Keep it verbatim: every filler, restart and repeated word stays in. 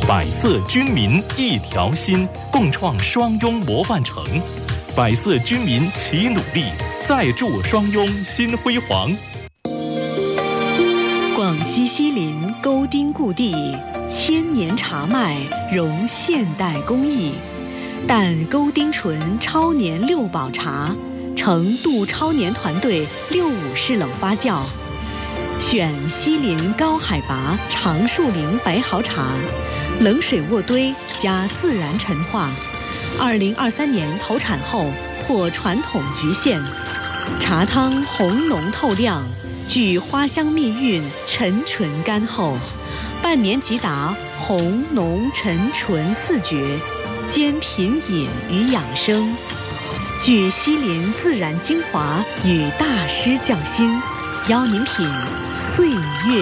百色军民一条心，共创双拥模范城。百色军民齐努力，再铸双拥新辉煌。 广西西林沟丁故地，千年茶麦融现代工艺，但沟丁醇超年六保茶，成杜超年团队六五式冷发酵，选西林高海拔长树林白毫茶，冷水渥堆加自然陈化。二零二三年投产后破传统局限，茶汤红浓透亮，具花香蜜韵，沉醇甘厚，半年即达红浓沉醇四绝，兼品饮与养生，具西林自然精华与大师匠心，邀您品岁月